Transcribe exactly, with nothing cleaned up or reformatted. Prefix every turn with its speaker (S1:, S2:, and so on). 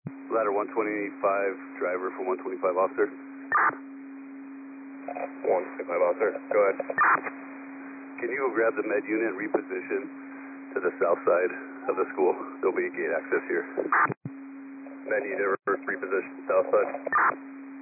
S1: Ladder one twenty-five, driver for one twenty-five, officer.
S2: one twenty-five, officer. Go ahead.
S1: Can you grab the med unit and reposition to the south side of the school? There'll be gate access here.
S2: Med unit reverse reposition south side.